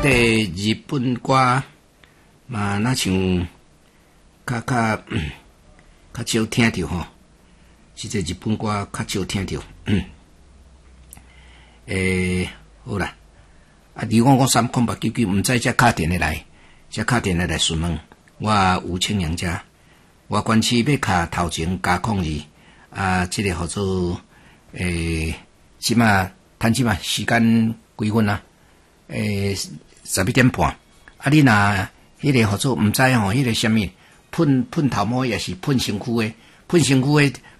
个日本歌嘛，那像较少听着吼，是这日本歌较少听着。好啦，你讲30899，毋知遮敲电话来，遮敲电话来询问，我吴清阳遮，我关市要敲头前加02这个号做即嘛，趁即嘛时间几分啊？11点半。你若迄个号做毋知吼，迄个什么喷头毛也是喷身躯的，喷身躯的，